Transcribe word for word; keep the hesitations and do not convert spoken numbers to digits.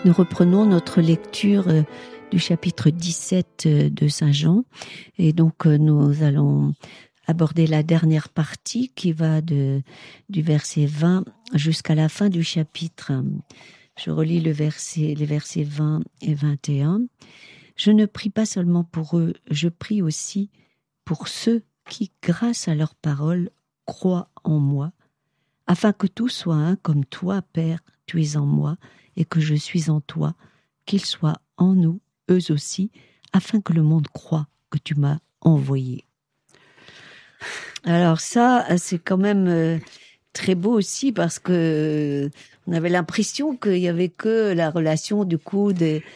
Nous reprenons notre lecture du chapitre dix-sept de Saint Jean et donc nous allons aborder la dernière partie qui va de, du verset vingt jusqu'à la fin du chapitre. Je relis le verset, les versets vingt et vingt et un. Je ne prie pas seulement pour eux, je prie aussi pour ceux qui, grâce à leur parole, croient en moi, afin que tout soit un comme toi, Père, tu es en moi, et que je suis en toi, qu'ils soient en nous, eux aussi, afin que le monde croie que tu m'as envoyé. Alors ça, c'est quand même euh, très beau aussi parce que euh, on avait l'impression qu'il y avait que la relation du coup de